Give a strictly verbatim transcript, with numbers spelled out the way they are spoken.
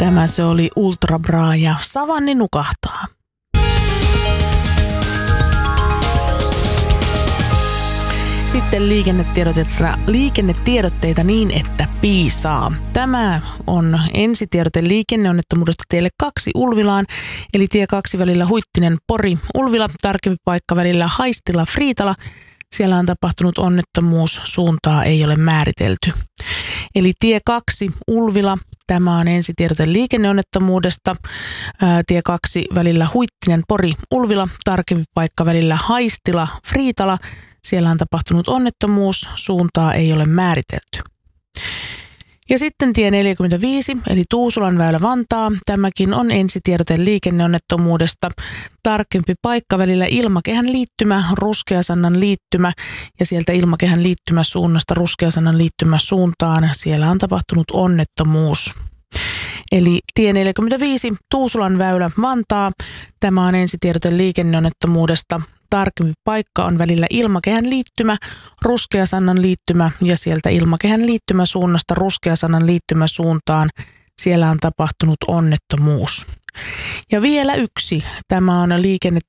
Tämä se oli Ultra Bra ja Savanni nukahtaa. Sitten liikennetiedotteita, liikennetiedotteita niin, että piisaa. Tämä on ensitiedote liikenneonnettomuudesta teille kaksi Ulvilaan, eli tie kaksi välillä Huittinen Pori Ulvila, tarkempi paikka välillä Haistila Friitala. Siellä on tapahtunut onnettomuus, suuntaa ei ole määritelty. Eli tie kaksi Ulvila, tämä on ensitiedote liikenneonnettomuudesta. Ää, tie kaksi välillä Huittinen Pori Ulvila, tarkempi paikka välillä Haistila Friitala. Siellä on tapahtunut onnettomuus, suuntaa ei ole määritelty. Ja sitten tie neljäkymmentäviisi, eli Tuusulan väylä Vantaa. Tämäkin on ensitiedote liikenneonnettomuudesta. Tarkempi paikka välillä Ilmakehän liittymä, Ruskeasannan liittymä ja sieltä Ilmakehän liittymä suunnasta Ruskeasannan liittymä suuntaan. Siellä on tapahtunut onnettomuus. Eli tie neljäkymmentäviisi, Tuusulan väylä Vantaa. Tämä on ensitiedote liikenneonnettomuudesta. Tarkempi paikka on välillä Ilmakehän liittymä, Ruskeasannan liittymä ja sieltä Ilmakehän liittymä suunnasta Ruskeasannan liittymä suuntaan. Siellä on tapahtunut onnettomuus. Ja vielä yksi. Tämä on liikenne,